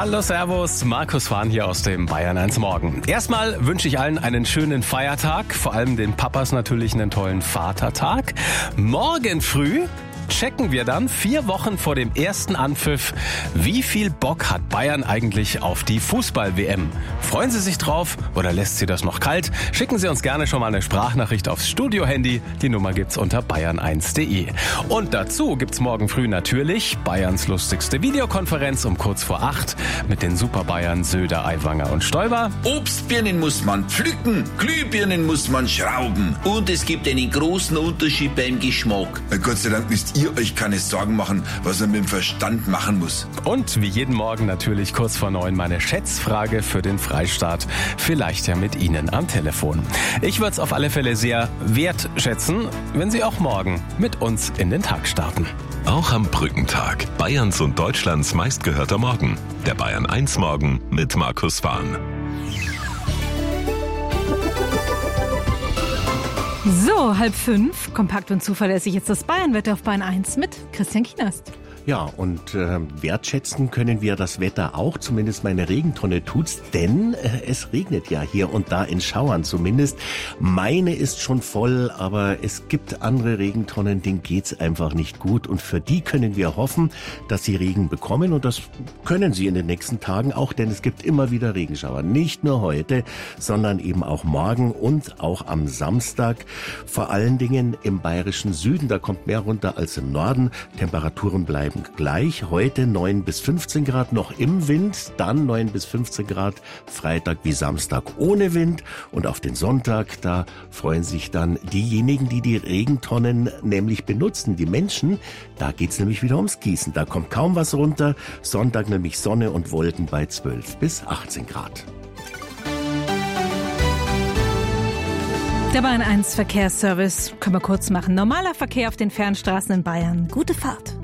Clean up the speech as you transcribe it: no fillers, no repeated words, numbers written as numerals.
Hallo, servus, Markus Fahn hier aus dem Bayern 1 Morgen. Erstmal wünsche ich allen einen schönen Feiertag, vor allem den Papas natürlich einen tollen Vatertag. Morgen früh checken wir dann 4 Wochen vor dem ersten Anpfiff, wie viel Bock hat Bayern eigentlich auf die Fußball-WM? Freuen Sie sich drauf oder lässt Sie das noch kalt? Schicken Sie uns gerne schon mal eine Sprachnachricht aufs Studio-Handy. Die Nummer gibt's unter bayern1.de. Und dazu gibt's morgen früh natürlich Bayerns lustigste Videokonferenz um kurz vor 8 mit den Super-Bayern Söder, Aiwanger und Stoiber. Obstbirnen muss man pflücken, Glühbirnen muss man schrauben. Und es gibt einen großen Unterschied beim Geschmack. Gott sei Dank müsst ihr euch keine Sorgen machen, was man mit dem Verstand machen muss. Und wie jeden Morgen natürlich kurz vor 9 meine Schätzfrage für den Freistaat. Vielleicht ja mit Ihnen am Telefon. Ich würde es auf alle Fälle sehr wertschätzen, wenn Sie auch morgen mit uns in den Tag starten. Auch am Brückentag. Bayerns und Deutschlands meistgehörter Morgen. Der Bayern 1 Morgen mit Markus Fahn. So, 4:30, kompakt und zuverlässig ist das Bayernwetter auf Bayern 1 mit Christian Kienast. Ja, und wertschätzen können wir das Wetter auch, zumindest meine Regentonne tut's, denn es regnet ja hier und da in Schauern zumindest. Meine ist schon voll, aber es gibt andere Regentonnen, denen geht's einfach nicht gut und für die können wir hoffen, dass sie Regen bekommen und das können sie in den nächsten Tagen auch, denn es gibt immer wieder Regenschauer. Nicht nur heute, sondern eben auch morgen und auch am Samstag. Vor allen Dingen im bayerischen Süden, da kommt mehr runter als im Norden. Temperaturen bleiben gleich. Heute 9 bis 15 Grad noch im Wind, dann 9 bis 15 Grad Freitag wie Samstag ohne Wind und auf den Sonntag, da freuen sich dann diejenigen, die die Regentonnen nämlich benutzen, die Menschen. Da geht's nämlich wieder ums Gießen. Da kommt kaum was runter. Sonntag nämlich Sonne und Wolken bei 12 bis 18 Grad. Der Bayern 1 Verkehrsservice können wir kurz machen. Normaler Verkehr auf den Fernstraßen in Bayern. Gute Fahrt.